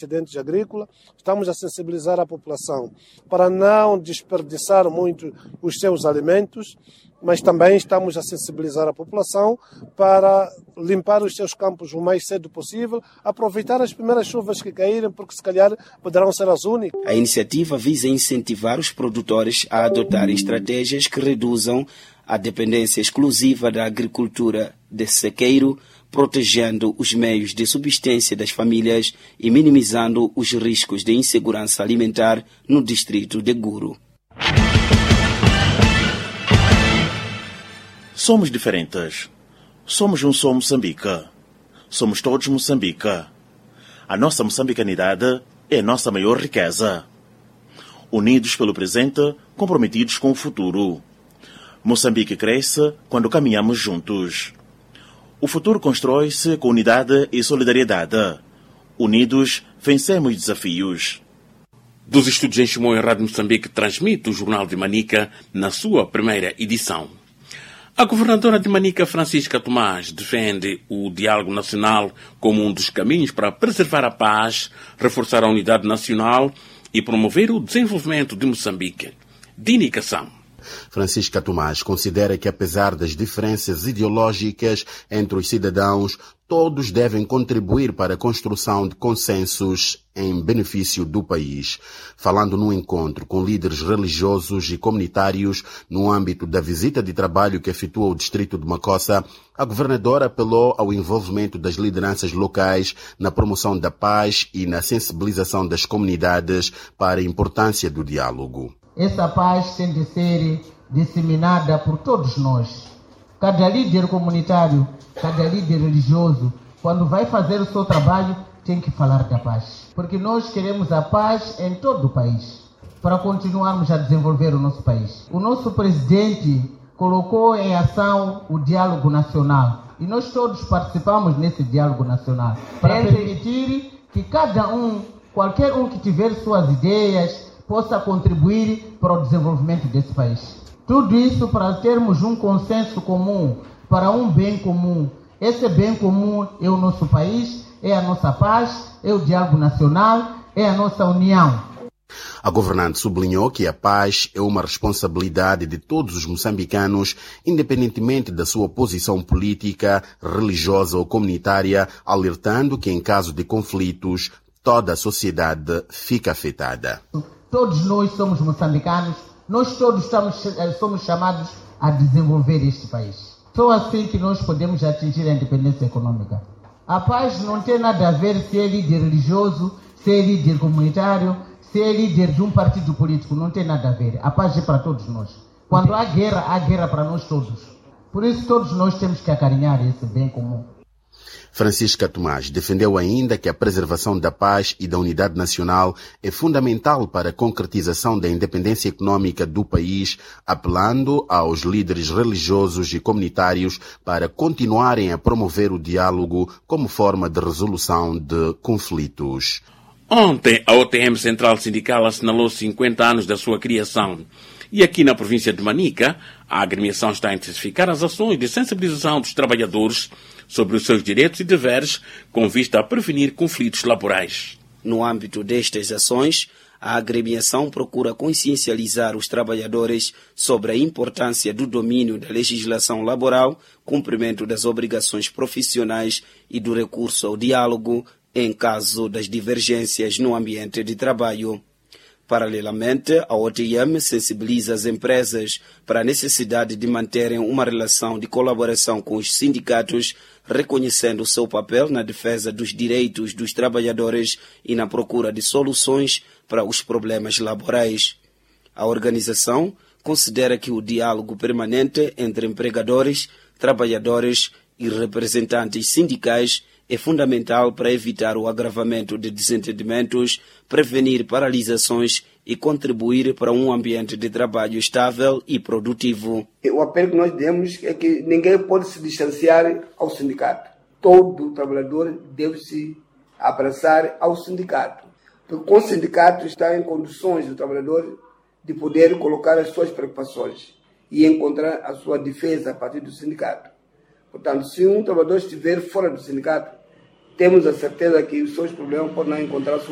excedentes agrícolas, estamos a sensibilizar a população para não desperdiçar muito os seus alimentos, mas também estamos a sensibilizar a população para limpar os seus campos o mais cedo possível, aproveitar as primeiras chuvas que caírem, porque se calhar poderão ser as únicas. A iniciativa visa incentivar os produtores a adotarem estratégias que reduzam a dependência exclusiva da agricultura de sequeiro, protegendo os meios de subsistência das famílias e minimizando os riscos de insegurança alimentar no distrito de Guru. Somos diferentes. Somos um só Moçambique. Somos todos Moçambique. A nossa moçambicanidade é a nossa maior riqueza. Unidos pelo presente, comprometidos com o futuro. Moçambique cresce quando caminhamos juntos. O futuro constrói-se com unidade e solidariedade. Unidos, vencemos desafios. Dos estúdios em Chimoio, a Rádio Moçambique transmite o Jornal de Manica na sua primeira edição. A governadora de Manica, Francisca Tomás, defende o diálogo nacional como um dos caminhos para preservar a paz, reforçar a unidade nacional e promover o desenvolvimento de Moçambique. Dini Kassam. Francisca Tomás considera que, apesar das diferenças ideológicas entre os cidadãos, todos devem contribuir para a construção de consensos em benefício do país. Falando num encontro com líderes religiosos e comunitários no âmbito da visita de trabalho que efetuou o distrito de Macossa, a governadora apelou ao envolvimento das lideranças locais na promoção da paz e na sensibilização das comunidades para a importância do diálogo. Essa paz tem de ser disseminada por todos nós. Cada líder comunitário, cada líder religioso, quando vai fazer o seu trabalho, tem que falar da paz. Porque nós queremos a paz em todo o país, para continuarmos a desenvolver o nosso país. O nosso presidente colocou em ação o diálogo nacional. E nós todos participamos nesse diálogo nacional, para permitir que cada um, qualquer um que tiver suas ideias, possa contribuir para o desenvolvimento desse país. Tudo isso para termos um consenso comum, para um bem comum. Esse bem comum é o nosso país, é a nossa paz, é o diálogo nacional, é a nossa união. A governante sublinhou que a paz é uma responsabilidade de todos os moçambicanos, independentemente da sua posição política, religiosa ou comunitária, alertando que em caso de conflitos, toda a sociedade fica afetada. Todos nós somos moçambicanos, nós todos somos chamados a desenvolver este país. Só assim que nós podemos atingir a independência econômica. A paz não tem nada a ver se é líder religioso, se é líder comunitário, se é líder de um partido político, não tem nada a ver. A paz é para todos nós. Quando há guerra para nós todos. Por isso todos nós temos que acarinhar esse bem comum. Francisca Tomás defendeu ainda que a preservação da paz e da unidade nacional é fundamental para a concretização da independência econômica do país, apelando aos líderes religiosos e comunitários para continuarem a promover o diálogo como forma de resolução de conflitos. Ontem, a OTM Central Sindical assinalou 50 anos da sua criação. E aqui na província de Manica, a agremiação está a intensificar as ações de sensibilização dos trabalhadores sobre os seus direitos e deveres, com vista a prevenir conflitos laborais. No âmbito destas ações, a agremiação procura consciencializar os trabalhadores sobre a importância do domínio da legislação laboral, cumprimento das obrigações profissionais e do recurso ao diálogo em caso das divergências no ambiente de trabalho. Paralelamente, a OTM sensibiliza as empresas para a necessidade de manterem uma relação de colaboração com os sindicatos, reconhecendo o seu papel na defesa dos direitos dos trabalhadores e na procura de soluções para os problemas laborais. A organização considera que o diálogo permanente entre empregadores, trabalhadores e representantes sindicais é fundamental para evitar o agravamento de desentendimentos, prevenir paralisações e contribuir para um ambiente de trabalho estável e produtivo. O apelo que nós demos é que ninguém pode se distanciar ao sindicato. Todo trabalhador deve se abraçar ao sindicato. Porque com o sindicato está em condições do trabalhador de poder colocar as suas preocupações e encontrar a sua defesa a partir do sindicato. Portanto, se um trabalhador estiver fora do sindicato, temos a certeza que os seus problemas podem não encontrar solução.